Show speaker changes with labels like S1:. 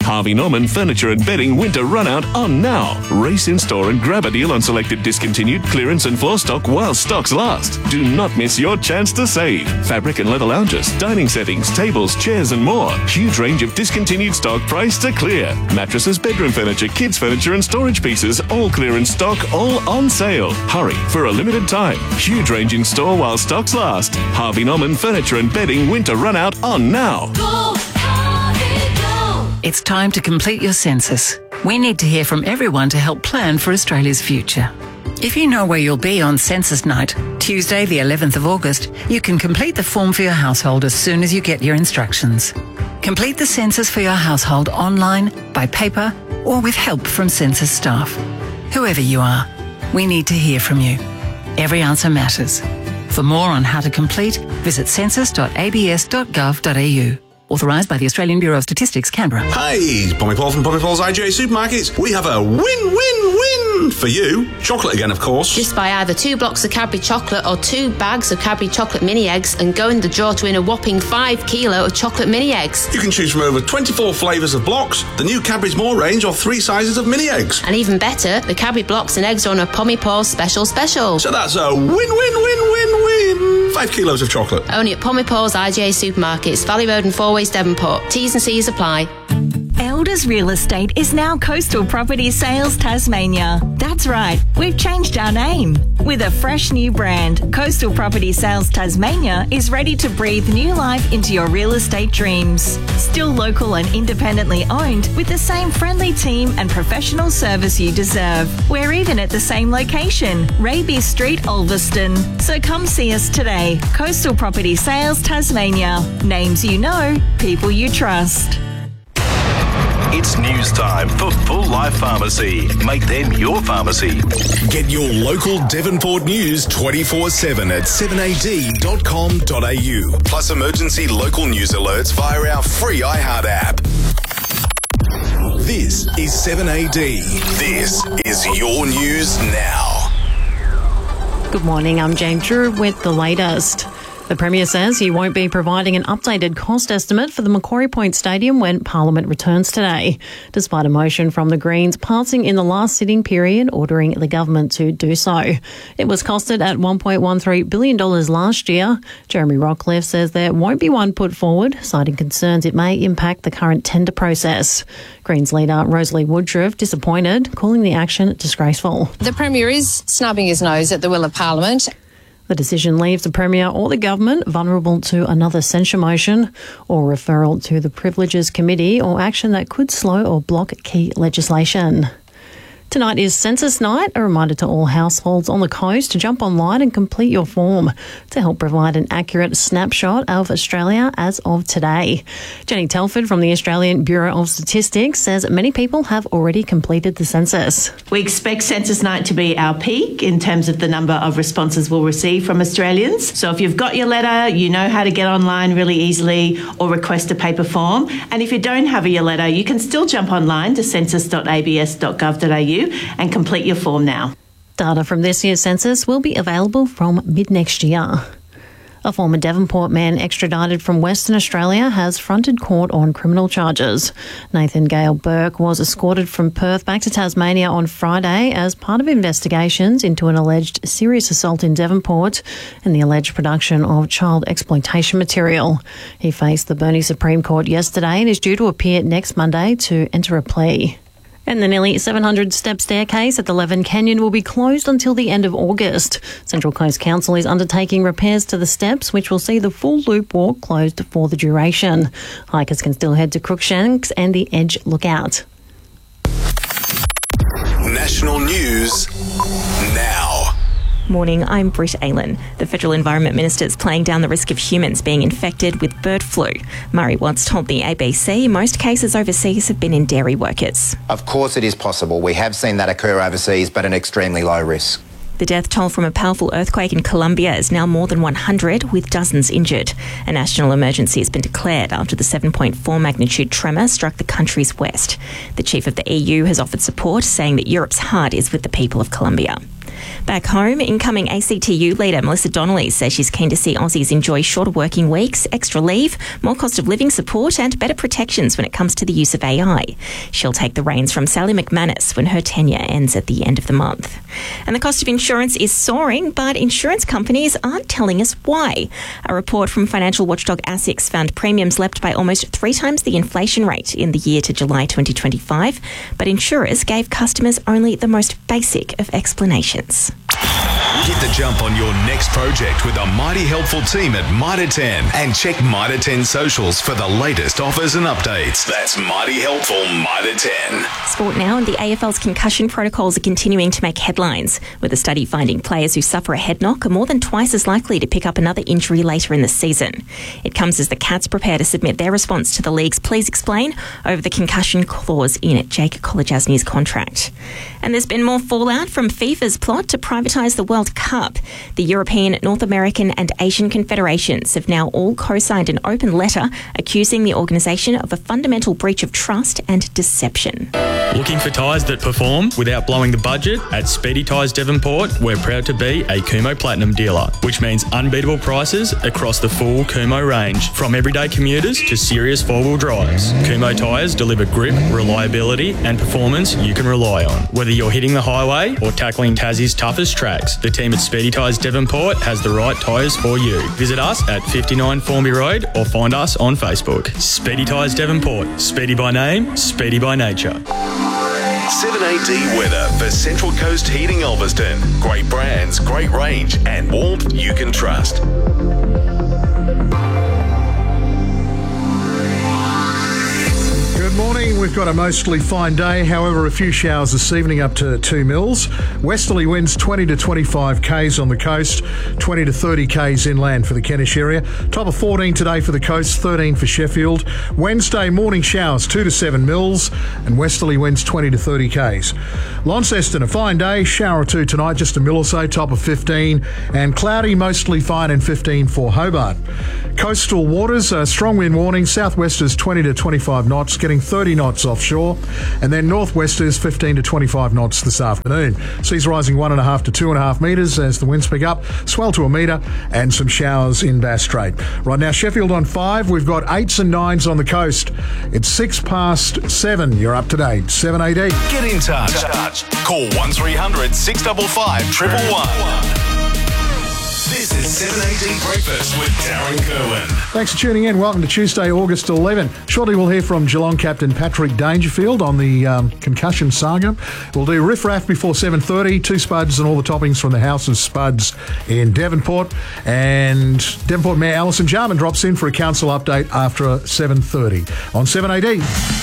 S1: Harvey Norman Furniture and Bedding Winter Runout on now. Race in store and grab a deal on selected discontinued clearance and floor stock while stocks last. Do not miss your chance to save. Fabric and leather lounges, dining settings, tables, chairs and more. Huge range of discontinued stock priced to clear. Mattresses, bedroom furniture, kids furniture and storage pieces, all clearance stock, all on sale. Hurry for a limited time. Huge range in store while stocks last. Harvey Norman Furniture and Bedding Winter Runout on now.
S2: Go, Harvey, go.
S3: It's time to complete your census. We need to hear from everyone to help plan for Australia's future. If you know where you'll be on census night, Tuesday the 11th of August, you can complete the form for your household as soon as you get your instructions. Complete the census for your household online, by paper, or with help from census staff. Whoever you are, we need to hear from you. Every answer matters. For more on how to complete, visit census.abs.gov.au. Authorised by the Australian Bureau of Statistics, Canberra.
S4: Hey, Pommy Paul from Pommy Paul's IGA Supermarkets. We have a win-win-win for you. Chocolate again, of course.
S5: Just buy either 2 blocks of Cadbury chocolate or 2 bags of Cadbury chocolate mini eggs and go in the draw to win a whopping 5 kilo of chocolate mini eggs.
S4: You can choose from over 24 flavours of blocks, the new Cadbury's More range, or 3 sizes of mini eggs.
S5: And even better, the Cadbury blocks and eggs are on a Pommy Paul's special.
S4: So that's a win-win-win-win-win. 5 kilos of chocolate.
S5: Only at Pommy Paul's IGA Supermarkets, Valley Road and Fourways, Devonport. T's and C's apply.
S6: Elders Real Estate is now Coastal Property Sales Tasmania. That's right, we've changed our name. With a fresh new brand, Coastal Property Sales Tasmania is ready to breathe new life into your real estate dreams. Still local and independently owned, with the same friendly team and professional service you deserve. We're even at the same location, Raby Street, Ulverston. So come see us today. Coastal Property Sales Tasmania. Names you know, people you trust.
S7: It's news time for Full Life Pharmacy. Make them your pharmacy.
S8: Get your local Devonport news 24/7 at 7ad.com.au. Plus emergency local news alerts via our free iHeart app. This is 7AD. This is your news now.
S9: Good morning, I'm Jane Drew with the latest. The Premier says he won't be providing an updated cost estimate for the Macquarie Point Stadium when Parliament returns today, despite a motion from the Greens passing in the last sitting period ordering the government to do so. It was costed at $1.13 billion last year. Jeremy Rockcliffe says there won't be one put forward, citing concerns it may impact the current tender process. Greens leader Rosalie Woodruff disappointed, calling the action disgraceful.
S10: The Premier is snubbing his nose at the will of Parliament.
S9: The decision leaves the Premier or the government vulnerable to another censure motion or referral to the Privileges Committee or action that could slow or block key legislation. Tonight is Census Night, a reminder to all households on the coast to jump online and complete your form to help provide an accurate snapshot of Australia as of today. Jenny Telford from the Australian Bureau of Statistics says many people have already completed the census.
S11: We expect Census Night to be our peak in terms of the number of responses we'll receive from Australians. So if you've got your letter, you know how to get online really easily or request a paper form. And if you don't have your letter, you can still jump online to census.abs.gov.au and complete your form now.
S9: Data from this year's census will be available from mid-next year. A former Devonport man extradited from Western Australia has fronted court on criminal charges. Nathan Gale Burke was escorted from Perth back to Tasmania on Friday as part of investigations into an alleged serious assault in Devonport and the alleged production of child exploitation material. He faced the Burnie Supreme Court yesterday and is due to appear next Monday to enter a plea. And the nearly 700-step staircase at the Leven Canyon will be closed until the end of August. Central Coast Council is undertaking repairs to the steps, which will see the full loop walk closed for the duration. Hikers can still head to Crookshanks and the Edge Lookout.
S8: National news now.
S12: Morning, I'm Britt Aylan. The Federal Environment Minister is playing down the risk of humans being infected with bird flu. Murray Watts told the ABC most cases overseas have been in dairy workers.
S13: Of course it is possible. We have seen that occur overseas, but an extremely low risk.
S12: The death toll from a powerful earthquake in Colombia is now more than 100, with dozens injured. A national emergency has been declared after the 7.4 magnitude tremor struck the country's west. The chief of the EU has offered support, saying that Europe's heart is with the people of Colombia. Back home, incoming ACTU leader Melissa Donnelly says she's keen to see Aussies enjoy shorter working weeks, extra leave, more cost of living support and better protections when it comes to the use of AI. She'll take the reins from Sally McManus when her tenure ends at the end of the month. And the cost of insurance is soaring, but insurance companies aren't telling us why. A report from financial watchdog ASIC found premiums leapt by almost 3 times the inflation rate in the year to July 2025, but insurers gave customers only the most basic of explanations.
S8: Get the jump on your next project with a mighty helpful team at Mitre 10 and check Mitre 10 socials for the latest offers and updates. That's mighty helpful Mitre 10.
S12: Sport now, and the AFL's concussion protocols are continuing to make headlines, with a study finding players who suffer a head knock are more than twice as likely to pick up another injury later in the season. It comes as the Cats prepare to submit their response to the league's Please Explain over the concussion clause in Jake Kolodjasny's contract. And there's been more fallout from FIFA's plot to privatise the World Cup. The European, North American and Asian confederations have now all co-signed an open letter accusing the organisation of a fundamental breach of trust and deception.
S14: Looking for tyres that perform without blowing the budget? At Speedy Tyres Devonport, we're proud to be a Kumho Platinum dealer, which means unbeatable prices across the full Kumho range. From everyday commuters to serious four-wheel drives, Kumho tyres deliver grip, reliability and performance you can rely on. Whether you're hitting the highway or tackling Tassie's toughest tracks, the team at Speedy Tyres Devonport has the right tyres for you. Visit us at 59 Formby Road or find us on Facebook. Speedy Tyres Devonport. Speedy by name, speedy by nature.
S8: 7AD weather for Central Coast Heating Ulverston. Great brands, great range and warmth you can trust.
S15: Good morning. We've got a mostly fine day. However, a few showers this evening up to 2 mils. Westerly winds 20 to 25 k's on the coast, 20 to 30 k's inland for the Kentish area. Top of 14 today for the coast, 13 for Sheffield. Wednesday, morning showers 2 to 7 mils and westerly winds 20 to 30 k's. Launceston, a fine day. Shower or 2 tonight, just a mil or so, top of 15. And cloudy, mostly fine and 15 for Hobart. Coastal waters, a strong wind warning. Southwesters 20 to 25 knots, getting 30 knots offshore. And then northwesters 15 to 25 knots this afternoon. Seas rising 1.5 to 2.5 metres as the winds pick up. Swell to a metre and some showers in Bass Strait. Right now, Sheffield on 5. We've got 8s and 9s on the coast. It's 6 past 7. You're up to date. 7AD.
S8: Get in touch. Call 1300 655 111. This is 7AD Breakfast with Darren Kerwin.
S15: Thanks for tuning in. Welcome to Tuesday, August 11. Shortly we'll hear from Geelong captain Patrick Dangerfield on the concussion saga. We'll do Riff Raff before 7:30, 2 spuds and all the toppings from the House of Spuds in Devonport. And Devonport Mayor Alison Jarman drops in for a council update after 7:30 on 7AD.